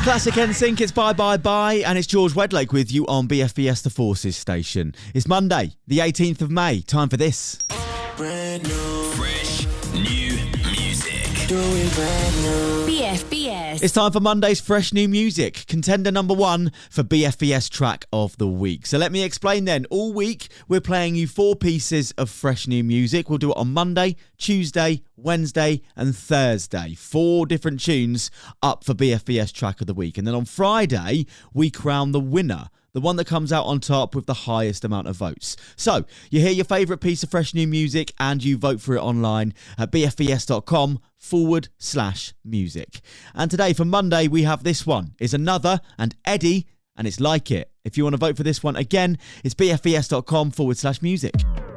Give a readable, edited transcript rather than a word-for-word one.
Classic NSYNC, it's Bye Bye Bye, and it's George Wedlake with you on BFBS The Forces station. It's Monday, the 18th of May. Time for this. Brand new. Fresh new music. Doing brand new. BFBS. It's time for Monday's Fresh New Music, contender number 1 for BFBS Track of the Week. So let me explain then. All week, we're playing you 4 pieces of fresh new music. We'll do it on Monday, Tuesday, Wednesday and Thursday. 4 different tunes up for BFBS Track of the Week. And then on Friday, we crown the winner, the one that comes out on top with the highest amount of votes. So, you hear your favourite piece of fresh new music and you vote for it online at bfbs.com/music. And today, for Monday, we have this one. It's Another and Eddie, and it's Like It. If you want to vote for this one again, it's bfbs.com/music.